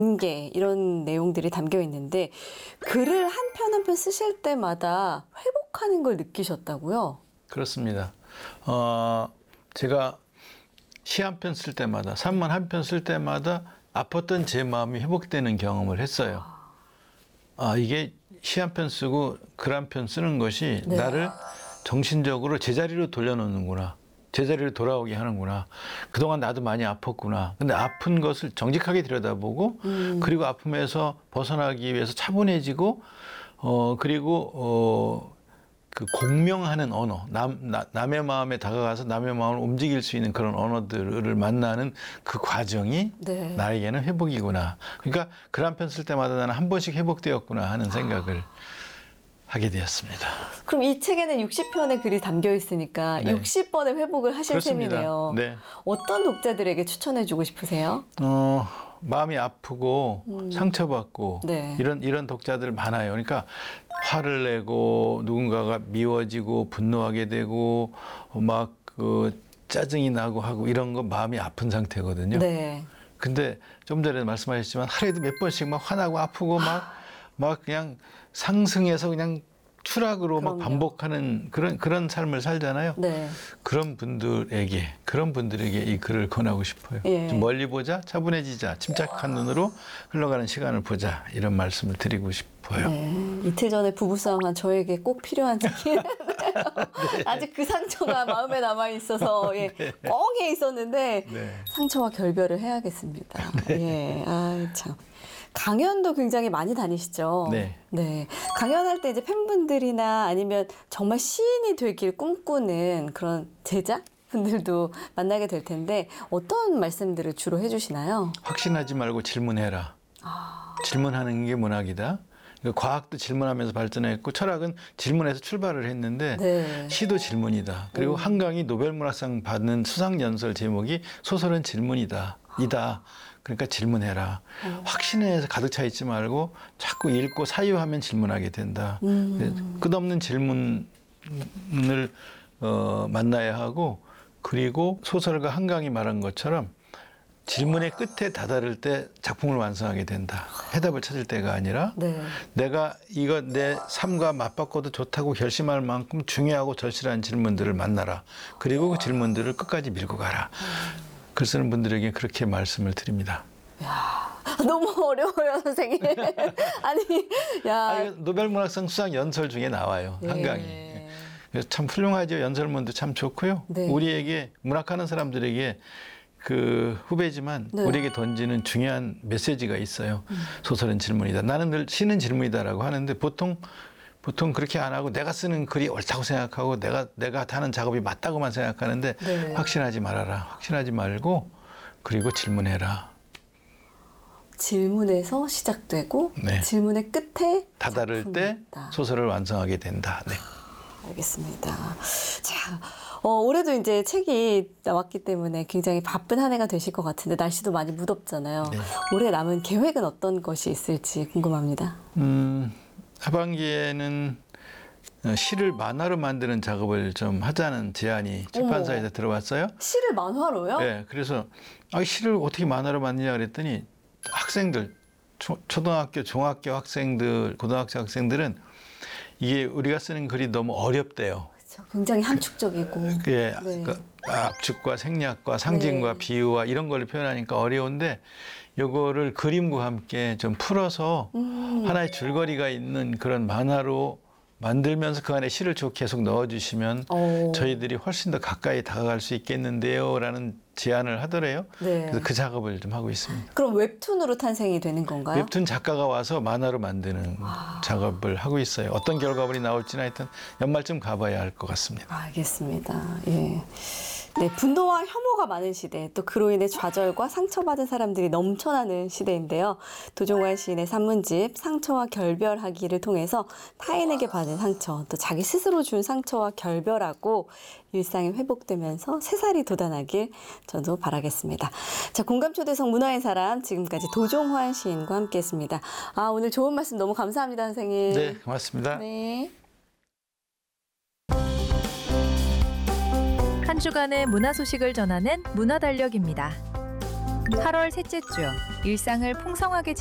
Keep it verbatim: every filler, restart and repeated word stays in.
게 이런 내용들이 담겨 있는데 글을 한 편 한 편 쓰실 때마다 회복하는 걸 느끼셨다고요? 그렇습니다. 어, 제가 시 한 편 쓸 때마다, 산문 한 편 쓸 때마다 아팠던 제 마음이 회복되는 경험을 했어요. 아, 이게 시 한 편 쓰고 글 한 편 쓰는 것이 네. 나를 정신적으로 제자리로 돌려놓는구나. 제자리로 돌아오게 하는구나. 그동안 나도 많이 아팠구나. 근데 아픈 것을 정직하게 들여다보고 음. 그리고 아픔에서 벗어나기 위해서 차분해지고 어 그리고 어 그 공명하는 언어, 남, 나, 남의 마음에 다가가서 남의 마음을 움직일 수 있는 그런 언어들을 만나는 그 과정이 네. 나에게는 회복이구나. 그러니까 글 한 편 쓸 때마다 나는 한 번씩 회복되었구나 하는 생각을 하게 되었습니다. 그럼 이 책에는 육십 편의 글이 담겨 있으니까 네. 육십 번의 회복을 하실 그렇습니다. 셈이네요. 네. 어떤 독자들에게 추천해주고 싶으세요? 어, 마음이 아프고 음. 상처받고 네. 이런 이런 독자들 많아요. 그러니까 화를 내고 누군가가 미워지고 분노하게 되고 막 그 짜증이 나고 하고 이런 거 마음이 아픈 상태거든요. 네. 근데 좀 전에 말씀하셨지만 하루에도 몇 번씩 막 화나고 아프고 막 막 그냥 상승해서 그냥 추락으로 막 그럼요. 반복하는 그런 그런 삶을 살잖아요. 네. 그런 분들에게 그런 분들에게 이 글을 권하고 싶어요. 예. 좀 멀리 보자, 차분해지자, 침착한 눈으로 흘러가는 시간을 보자 이런 말씀을 드리고 싶어요. 네. 이틀 전에 부부싸움한 저에게 꼭 필요한 책이에요. 네. 아직 그 상처가 마음에 남아 있어서 예, 꽁해 있었는데 네. 상처와 결별을 해야겠습니다. 예, 아 참. 강연도 굉장히 많이 다니시죠? 네. 네. 강연할 때 이제 팬분들이나 아니면 정말 시인이 되길 꿈꾸는 그런 제자분들도 만나게 될 텐데 어떤 말씀들을 주로 해주시나요? 확신하지 말고 질문해라. 아, 질문하는 게 문학이다. 그러니까 과학도 질문하면서 발전했고 철학은 질문에서 출발을 했는데 네. 시도 질문이다. 그리고 음. 한강이 노벨문학상 받는 수상연설 제목이 소설은 질문이다. 이다. 그러니까 질문해라. 음. 확신에서 가득 차 있지 말고 자꾸 읽고 사유하면 질문하게 된다. 음. 끝없는 질문을 어, 만나야 하고 그리고 소설가 한강이 말한 것처럼 질문의 끝에 다다를 때 작품을 완성하게 된다. 해답을 찾을 때가 아니라 네. 내가 이거 내 삶과 맞바꿔도 좋다고 결심할 만큼 중요하고 절실한 질문들을 만나라. 그리고 그 질문들을 끝까지 밀고 가라. 글 쓰는 분들에게 그렇게 말씀을 드립니다. 야, 너무 어려워요, 선생님. 아니, 야. 아, 이거 노벨문학상 수상 연설 중에 나와요. 예. 한강이. 그래서 참 훌륭하죠. 연설문도 참 좋고요. 네. 우리에게 문학하는 사람들에게 그 후배지만 네. 우리에게 던지는 중요한 메시지가 있어요. 음. 소설은 질문이다. 나는 늘 시는 질문이다라고 하는데 보통 보통 그렇게 안 하고 내가 쓰는 글이 옳다고 생각하고 내가 내가 하는 작업이 맞다고만 생각하는데 네. 확신하지 말아라. 확신하지 말고 그리고 질문해라. 질문에서 시작되고 네. 질문의 끝에 다다를 작품이 때 있다. 소설을 완성하게 된다. 네. 알겠습니다. 자, 어, 올해도 이제 책이 나왔기 때문에 굉장히 바쁜 한 해가 되실 것 같은데 날씨도 많이 무덥잖아요. 네. 올해 남은 계획은 어떤 것이 있을지 궁금합니다. 음, 하반기에는 시를 만화로 만드는 작업을 좀 하자는 제안이 출판사에서 들어왔어요. 시를 만화로요? 네, 그래서 아, 시를 어떻게 만화로 만드냐 그랬더니 학생들, 초, 초등학교, 중학교 학생들, 고등학교 학생들은 이게 우리가 쓰는 글이 너무 어렵대요. 그렇죠. 굉장히 함축적이고. 예, 네. 그 압축과 생략과 상징과 네. 비유와 이런 걸 표현하니까 어려운데 요거를 그림과 함께 좀 풀어서 음. 하나의 줄거리가 있는 그런 만화로 만들면서 그 안에 시를 쭉 계속 넣어주시면 오. 저희들이 훨씬 더 가까이 다가갈 수 있겠는데요 라는 제안을 하더래요. 네. 그래서 그 작업을 좀 하고 있습니다. 그럼 웹툰으로 탄생이 되는 건가요? 웹툰 작가가 와서 만화로 만드는 와. 작업을 하고 있어요. 어떤 결과물이 나올지는 하여튼 연말쯤 가봐야 할 것 같습니다. 알겠습니다. 예. 네, 분노와 혐오가 많은 시대, 또 그로 인해 좌절과 상처받은 사람들이 넘쳐나는 시대인데요. 도종환 시인의 산문집 상처와 결별하기를 통해서 타인에게 받은 상처, 또 자기 스스로 준 상처와 결별하고 일상이 회복되면서 새살이 돋아나길 저도 바라겠습니다. 자, 공감초대석 문화의 사람, 지금까지 도종환 시인과 함께했습니다. 아, 오늘 좋은 말씀 너무 감사합니다, 선생님. 네, 고맙습니다. 네. 한 주간의 문화 소식을 전하는 문화달력입니다. 팔월 셋째 주 일상을 풍성하게